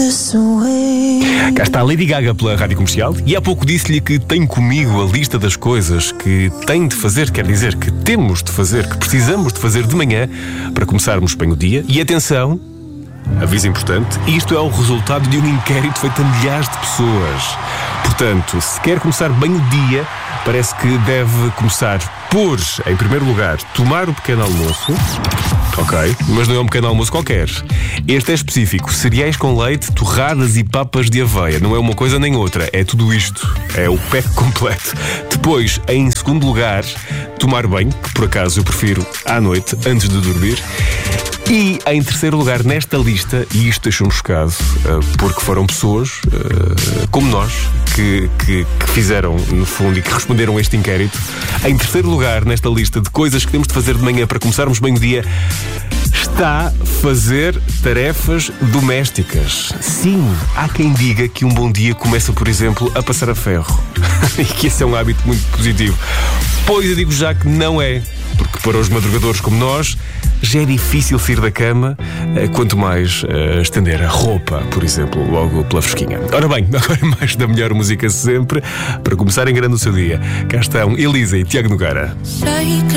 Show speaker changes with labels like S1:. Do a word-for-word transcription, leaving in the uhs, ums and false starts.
S1: Cá está a Lady Gaga pela Rádio Comercial e há pouco disse-lhe que tem comigo a lista das coisas que tem de fazer, quer dizer, que temos de fazer, que precisamos de fazer de manhã para começarmos bem o dia. E atenção, aviso importante, isto é o resultado de um inquérito feito a milhares de pessoas. Portanto, se quer começar bem o dia, parece que deve começar por, em primeiro lugar, tomar o pequeno almoço. Ok, mas não é um pequeno almoço qualquer. Este é específico: cereais com leite, torradas e papas de aveia. Não é uma coisa nem outra, é tudo isto. É o pack completo. Depois, em segundo lugar, tomar banho, que por acaso eu prefiro à noite, antes de dormir. E em terceiro lugar nesta lista, e isto deixou-me chocado, porque foram pessoas como nós que, que, que fizeram, no fundo, e que responderam a este inquérito. Em terceiro lugar nesta lista de coisas que temos de fazer de manhã para começarmos bem o dia, está fazer tarefas domésticas. Sim, há quem diga que um bom dia começa, por exemplo, a passar a ferro. E que esse é um hábito muito positivo. Pois eu digo já que não é. Porque para os madrugadores como nós, já é difícil sair da cama, quanto mais uh, estender a roupa, por exemplo, logo pela fresquinha. Ora bem, agora mais da melhor música sempre, para começar em grande o seu dia. Cá estão Elisa e Tiago Nogueira.
S2: Sei que